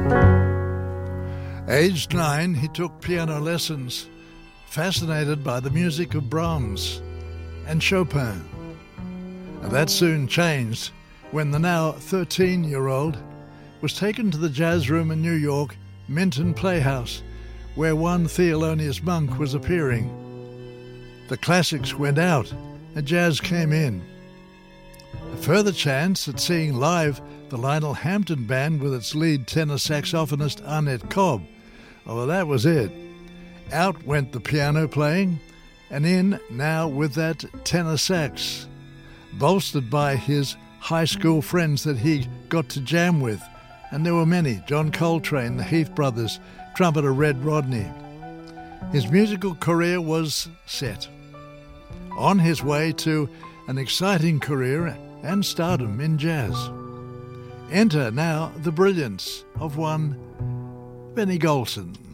Aged 9, he took piano lessons, fascinated by the music of Brahms and Chopin. And that soon changed when the now 13-year-old was taken to the jazz room in New York, Minton Playhouse, where one Thelonious Monk was appearing. The classics went out and jazz came in. A further chance at seeing live the Lionel Hampton Band with its lead tenor saxophonist Arnett Cobb. Oh, well, that was it. Out went the piano playing, and in now with that tenor sax, bolstered by his high school friends that he got to jam with. And there were many: John Coltrane, the Heath Brothers, trumpeter Red Rodney. His musical career was set. On his way to an exciting career and stardom in jazz. Enter now the brilliance of one Benny Golson.